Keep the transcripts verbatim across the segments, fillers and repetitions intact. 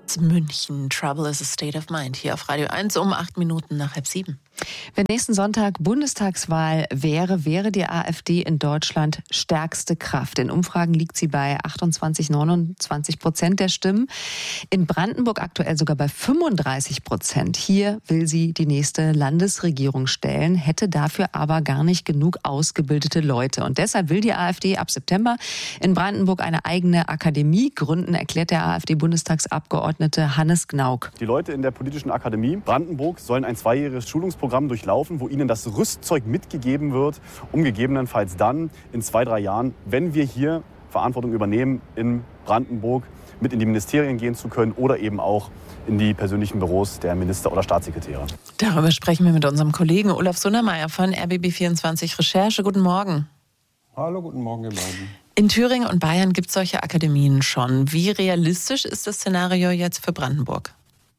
München. Trouble is a state of mind. Hier auf Radio eins um acht Minuten nach halb sieben. Wenn nächsten Sonntag Bundestagswahl wäre, wäre die AfD in Deutschland stärkste Kraft. In Umfragen liegt sie bei achtundzwanzig, neunundzwanzig Prozent der Stimmen. In Brandenburg aktuell sogar bei fünfunddreißig Prozent. Hier will sie die nächste Landesregierung stellen, hätte dafür aber gar nicht genug ausgebildete Leute. Und deshalb will die AfD ab September in Brandenburg eine eigene Akademie gründen, erklärt der AfD-Bundestagsabgeordnete Hannes Gnauk. Die Leute in der Politischen Akademie Brandenburg sollen ein zweijähriges Schulungsprogramm durchlaufen, wo ihnen das Rüstzeug mitgegeben wird, um gegebenenfalls dann in zwei, drei Jahren, wenn wir hier Verantwortung übernehmen, in Brandenburg mit in die Ministerien gehen zu können oder eben auch in die persönlichen Büros der Minister oder Staatssekretäre. Darüber sprechen wir mit unserem Kollegen Olaf Sundermeier von R B B vierundzwanzig Recherche. Guten Morgen. Hallo, guten Morgen, ihr beiden. In Thüringen und Bayern gibt es solche Akademien schon. Wie realistisch ist das Szenario jetzt für Brandenburg?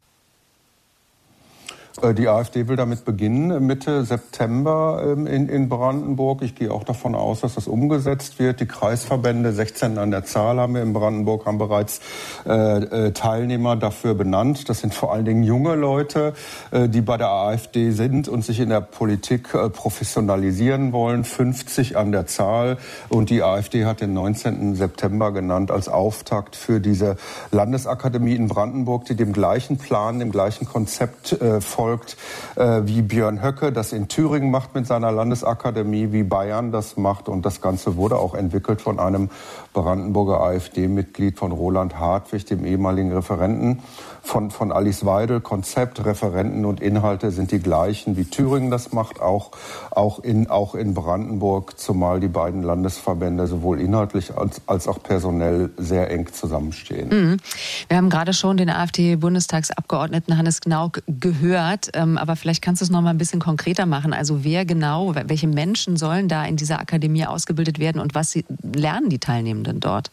Die AfD will damit beginnen, Mitte September in, in Brandenburg. Ich gehe auch davon aus, dass das umgesetzt wird. Die Kreisverbände, sechzehn an der Zahl haben wir in Brandenburg, haben bereits äh, Teilnehmer dafür benannt. Das sind vor allen Dingen junge Leute, äh, die bei der AfD sind und sich in der Politik äh, professionalisieren wollen. fünfzig an der Zahl. Und die AfD hat den neunzehnten September genannt als Auftakt für diese Landesakademie in Brandenburg, die dem gleichen Plan, dem gleichen Konzept äh, folgt, äh, wie Björn Höcke das in Thüringen macht mit seiner Landesakademie, wie Bayern das macht. Und das Ganze wurde auch entwickelt von einem Brandenburger AfD-Mitglied, von Roland Hartwig, dem ehemaligen Referenten von, von Alice Weidel. Konzept, Referenten und Inhalte sind die gleichen, wie Thüringen das macht, auch, auch, in, auch in Brandenburg, zumal die beiden Landesverbände sowohl inhaltlich als, als auch personell sehr eng zusammenstehen. Mhm. Wir haben gerade schon den AfD-Bundestagsabgeordneten Hannes Gnauk gehört, ähm, aber vielleicht kannst du es noch mal ein bisschen konkreter machen. Also wer genau, welche Menschen sollen da in dieser Akademie ausgebildet werden und was sie, lernen die Teilnehmenden dort?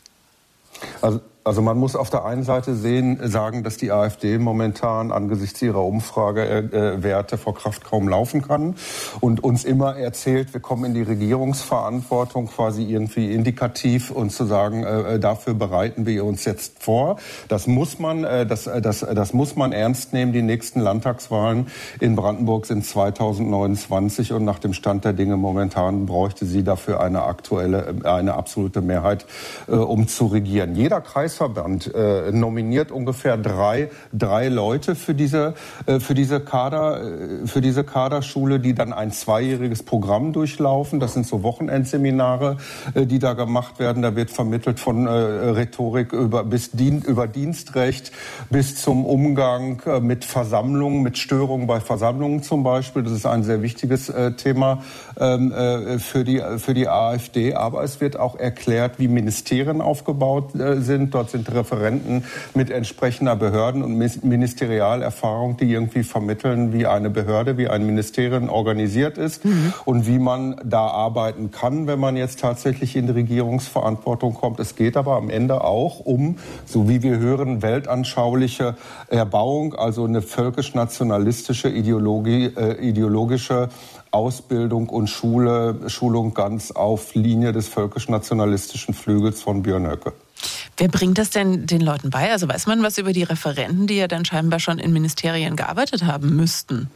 Also Also man muss auf der einen Seite sehen, sagen, dass die AfD momentan angesichts ihrer Umfragewerte vor Kraft kaum laufen kann und uns immer erzählt, wir kommen in die Regierungsverantwortung quasi irgendwie indikativ und zu sagen, äh, dafür bereiten wir uns jetzt vor. Das muss man, äh, das, das, das muss man ernst nehmen. Die nächsten Landtagswahlen in Brandenburg sind zweitausendneunundzwanzig und nach dem Stand der Dinge momentan bräuchte sie dafür eine aktuelle, eine absolute Mehrheit, äh, um zu regieren. Jeder Kreis Verband äh, nominiert ungefähr drei, drei Leute für diese, äh, für diese Kader, äh, für diese Kaderschule, die dann ein zweijähriges Programm durchlaufen. Das sind so Wochenendseminare, äh, die da gemacht werden. Da wird vermittelt von äh, Rhetorik über, bis Dien, über Dienstrecht bis zum Umgang äh, mit Versammlungen, mit Störungen bei Versammlungen zum Beispiel. Das ist ein sehr wichtiges äh, Thema ähm, äh, für die, für die AfD. Aber es wird auch erklärt, wie Ministerien aufgebaut äh, sind. Dort sind Referenten mit entsprechender Behörden- und Ministerialerfahrung, die irgendwie vermitteln, wie eine Behörde, wie ein Ministerium organisiert ist mhm. und wie man da arbeiten kann, wenn man jetzt tatsächlich in die Regierungsverantwortung kommt. Es geht aber am Ende auch um, so wie wir hören, weltanschauliche Erbauung, also eine völkisch-nationalistische Ideologie, äh, ideologische Ausbildung und Schule, Schulung ganz auf Linie des völkisch-nationalistischen Flügels von Björn Höcke. Wer bringt das denn den Leuten bei? Also weiß man was über die Referenten, die ja dann scheinbar schon in Ministerien gearbeitet haben müssten?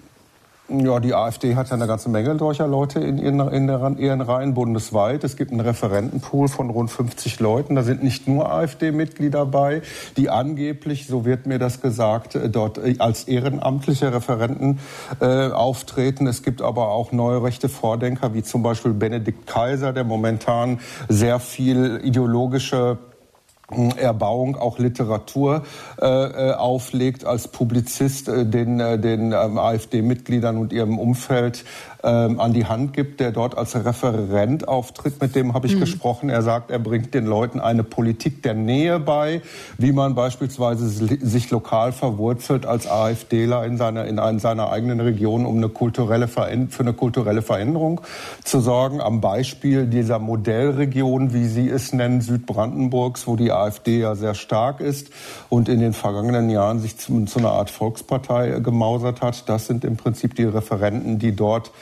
Ja, die AfD hat ja eine ganze Menge solcher Leute in ihren, in ihren Reihen bundesweit. Es gibt einen Referentenpool von rund fünfzig Leuten. Da sind nicht nur AfD-Mitglieder bei, die angeblich, so wird mir das gesagt, dort als ehrenamtliche Referenten äh, auftreten. Es gibt aber auch neue rechte Vordenker, wie zum Beispiel Benedikt Kaiser, der momentan sehr viel ideologische Erbauung, auch Literatur äh, auflegt, als Publizist äh, den, äh, den ähm, AfD-Mitgliedern und ihrem Umfeld ähm, an die Hand gibt, der dort als Referent auftritt. Mit dem habe ich mhm. gesprochen. Er sagt, er bringt den Leuten eine Politik der Nähe bei, wie man beispielsweise sich lokal verwurzelt als AfDler in seiner, in einer, seiner eigenen Region, um eine kulturelle Veränder- für eine kulturelle Veränderung zu sorgen. Am Beispiel dieser Modellregion, wie Sie es nennen, Südbrandenburgs, wo die AfD ja sehr stark ist und in den vergangenen Jahren sich zu, zu einer Art Volkspartei gemausert hat. Das sind im Prinzip die Referenten, die dort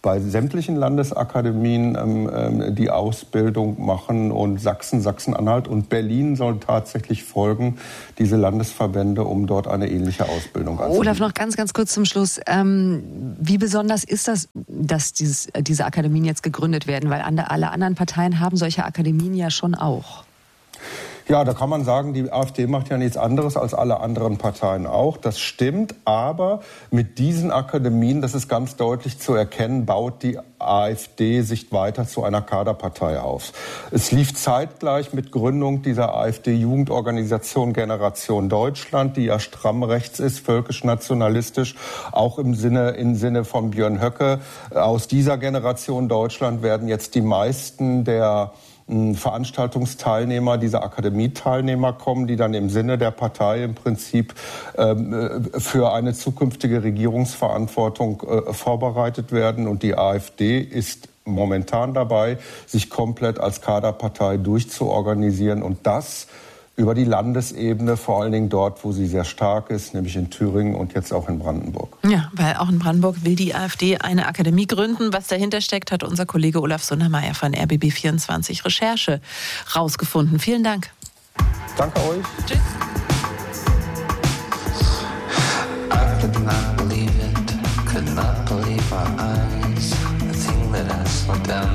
bei sämtlichen Landesakademien ähm, die Ausbildung machen und Sachsen, Sachsen-Anhalt und Berlin sollen tatsächlich folgen, diese Landesverbände, um dort eine ähnliche Ausbildung anzubieten. Olaf, noch ganz, ganz kurz zum Schluss. Ähm, wie besonders ist das, dass dieses, diese Akademien jetzt gegründet werden? Weil alle anderen Parteien haben solche Akademien ja schon auch. Ja, da kann man sagen, die AfD macht ja nichts anderes als alle anderen Parteien auch. Das stimmt, aber mit diesen Akademien, das ist ganz deutlich zu erkennen, baut die AfD sich weiter zu einer Kaderpartei auf. Es lief zeitgleich mit Gründung dieser AfD-Jugendorganisation Generation Deutschland, die ja stramm rechts ist, völkisch-nationalistisch, auch im Sinne, im Sinne von Björn Höcke. Aus dieser Generation Deutschland werden jetzt die meisten der Veranstaltungsteilnehmer, diese Akademieteilnehmer kommen, die dann im Sinne der Partei im Prinzip ähm, für eine zukünftige Regierungsverantwortung äh, vorbereitet werden. Und die AfD ist momentan dabei, sich komplett als Kaderpartei durchzuorganisieren und das über die Landesebene, vor allen Dingen dort, wo sie sehr stark ist, nämlich in Thüringen und jetzt auch in Brandenburg. Ja, weil auch in Brandenburg will die AfD eine Akademie gründen. Was dahinter steckt, hat unser Kollege Olaf Sundermeier von R B B vierundzwanzig Recherche rausgefunden. Vielen Dank. Danke euch. Tschüss. I could not believe it, could not believe my eyes. The thing that I saw down